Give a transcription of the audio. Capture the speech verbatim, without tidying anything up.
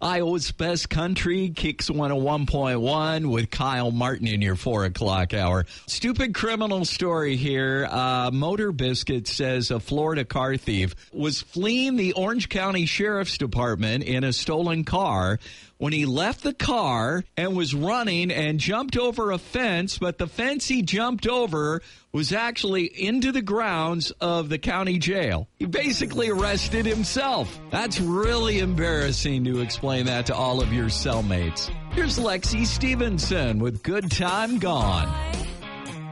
Iowa's Best Country, Kicks one oh one point one with Kyle Martin in your four o'clock hour. Stupid criminal story here. Uh, Motor Biscuit says a Florida car thief was fleeing the Orange County Sheriff's Department in a stolen car when he left the car and was running and jumped over a fence, but the fence he jumped over was actually into the grounds of the county jail. He basically arrested himself. That's really embarrassing to explain that to all of your cellmates. Here's Lexi Stevenson with Good Time Gone.